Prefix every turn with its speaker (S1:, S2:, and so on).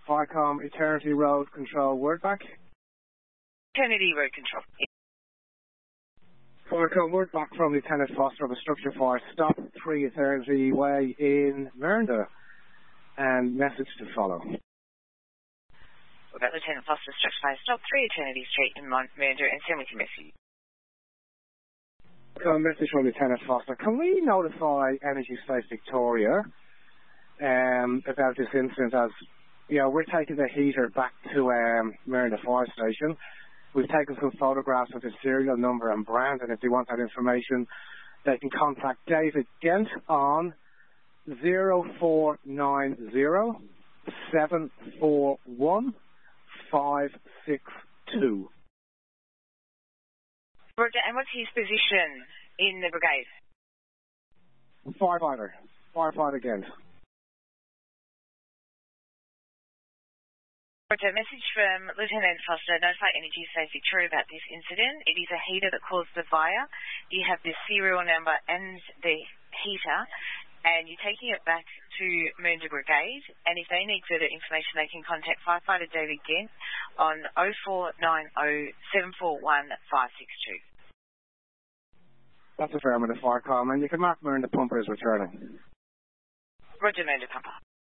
S1: Firecom Eternity Road Control, word back.
S2: Eternity Road Control.
S1: Firecom, word back from Lieutenant Foster of a structure fire. Stop 3 Eternity Way in Mernda. And message to follow.
S2: We've got Lieutenant Foster, structure fire. Stop 3 Eternity Street in Mernda and send with your message.
S1: A message from Lieutenant Foster. Can we notify Energy Safe Victoria about this incident? As you know, we're taking the heater back to Mernda Fire Station. We've taken some photographs of the serial number and brand, and if they want that information, they can contact David Gent on 0490 741 562.
S2: Roger, and what's his position in the brigade?
S1: Firefighter Gent.
S2: Roger, message from Lieutenant Foster. Notify Energy Safe Victoria about this incident. It is a heater that caused the fire. You have the serial number and the heater, and you're taking it back to Mernda Brigade. And if they need further information, they can contact Firefighter David Gent on 0490 741 562.
S1: That's affirmative, Firecom, and you can mark Mernda Pumper as returning.
S2: Roger, Mernda Pumper.